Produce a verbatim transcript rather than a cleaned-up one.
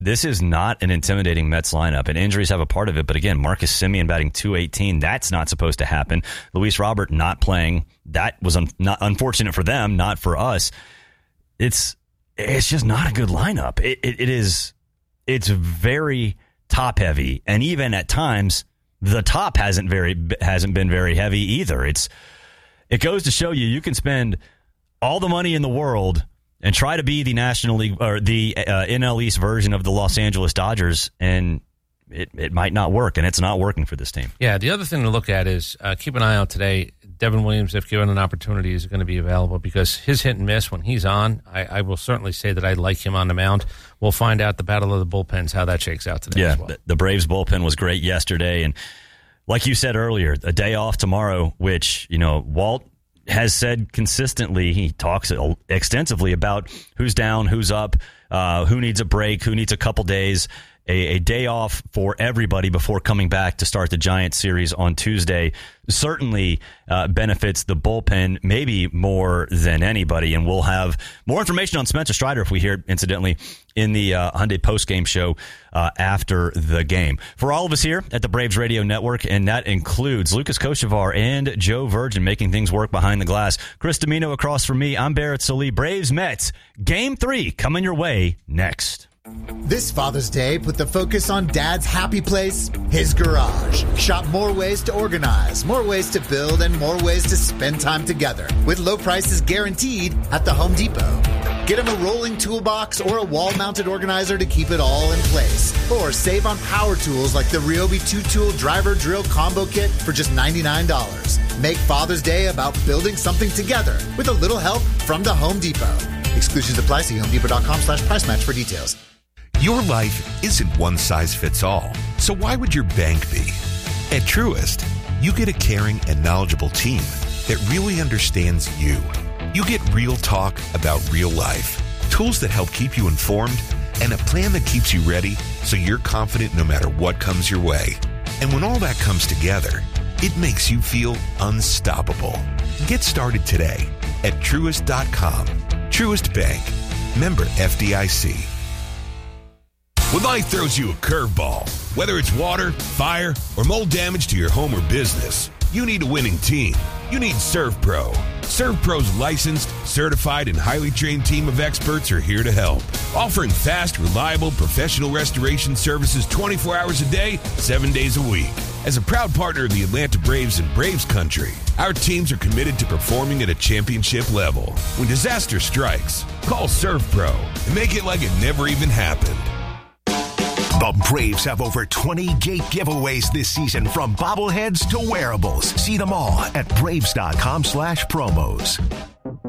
this is not an intimidating Mets lineup, and injuries have a part of it. But again, Marcus Semien batting two eighteen, that's not supposed to happen. Luis Robert not playing, that was un- not unfortunate for them, not for us. It's it's just not a good lineup. It, it, it is it's very top heavy, and even at times the top hasn't very hasn't been very heavy either. It's it goes to show you you can spend all the money in the world and try to be the National League or the uh, N L East version of the Los Angeles Dodgers, and it, it might not work, and it's not working for this team. Yeah, the other thing to look at is uh, keep an eye out today. Devin Williams, if given an opportunity, is going to be available because his hit and miss when he's on, I, I will certainly say that I like him on the mound. We'll find out the battle of the bullpens, how that shakes out today yeah, as well. The, the Braves bullpen was great yesterday, and like you said earlier, a day off tomorrow, which, you know, Walt has said consistently, he talks extensively about who's down, who's up, uh, who needs a break, who needs a couple days, a, a day off for everybody before coming back to start the Giants series on Tuesday. Certainly uh, benefits the bullpen maybe more than anybody, and we'll have more information on Spencer Strider if we hear, incidentally, in the uh, Hyundai postgame show uh, after the game. For all of us here at the Braves Radio Network, and that includes Lucas Kochevar and Joe Virgin making things work behind the glass. Chris Domino across from me. I'm Barrett Sallee. Braves Mets Game three coming your way next. This Father's Day, put the focus on Dad's happy place, his garage. Shop more ways to organize, more ways to build, and more ways to spend time together with low prices guaranteed at the Home Depot. Get him a rolling toolbox or a wall-mounted organizer to keep it all in place. Or save on power tools like the Ryobi two-tool driver drill combo kit for just ninety-nine dollars. Make Father's Day about building something together with a little help from the Home Depot. Exclusions apply. See homedepot.com slash price match for details. Your life isn't one size fits all, so why would your bank be? At Truist, you get a caring and knowledgeable team that really understands you. You get real talk about real life, tools that help keep you informed, and a plan that keeps you ready so you're confident no matter what comes your way. And when all that comes together, it makes you feel unstoppable. Get started today at Truist dot com. Truist Bank. Member F D I C. When life throws you a curveball, whether it's water, fire, or mold damage to your home or business, you need a winning team. You need ServPro. ServPro's licensed, certified, and highly trained team of experts are here to help, offering fast, reliable, professional restoration services twenty-four hours a day, seven days a week. As a proud partner of the Atlanta Braves and Braves Country, our teams are committed to performing at a championship level. When disaster strikes, call ServPro and make it like it never even happened. The Braves have over twenty gate giveaways this season, from bobbleheads to wearables. See them all at braves.com slash promos.